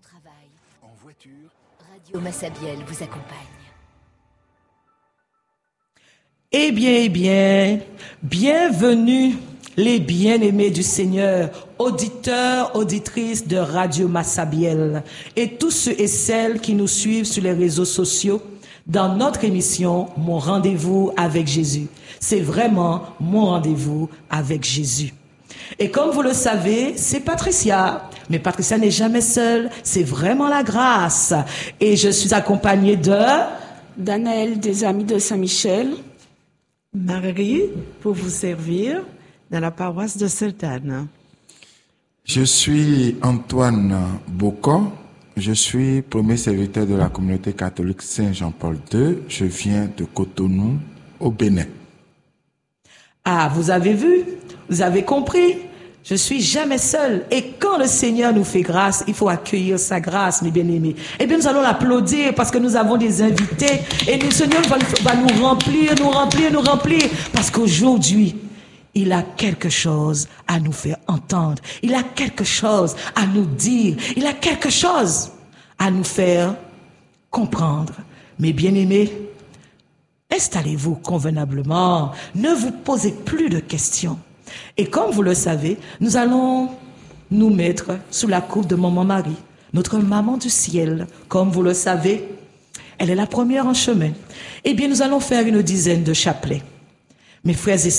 travail. En voiture. Radio Massabielle vous accompagne. Eh bien, bienvenue les bien-aimés du Seigneur, auditeurs, auditrices de Radio Massabielle et tous ceux et celles qui nous suivent sur les réseaux sociaux dans notre émission « Mon rendez-vous avec Jésus ». C'est vraiment mon rendez-vous avec Jésus. Et comme vous le savez, c'est Patricia. Mais Patricia n'est jamais seule, c'est vraiment la grâce. Et je suis accompagnée de... Danaël des Amis de Saint-Michel. Marie, pour vous servir dans la paroisse de Sainte-Anne. Je suis Antoine Bocon. Je suis premier serviteur de la communauté catholique Saint-Jean-Paul II. Je viens de Cotonou, au Bénin. Ah, vous avez vu? Vous avez compris? Je suis jamais seul. Et quand le Seigneur nous fait grâce, il faut accueillir sa grâce, mes bien-aimés. Eh bien, nous allons l'applaudir parce que nous avons des invités et le Seigneur va nous remplir. Parce qu'aujourd'hui, il a quelque chose à nous faire entendre. Il a quelque chose à nous dire. Il a quelque chose à nous faire comprendre. Mes bien-aimés, installez-vous convenablement. Ne vous posez plus de questions. Et comme vous le savez, nous allons nous mettre sous la coupe de Maman Marie, notre maman du ciel. Comme vous le savez, elle est la première en chemin. Eh bien, nous allons faire une dizaine de chapelets. Mes frères et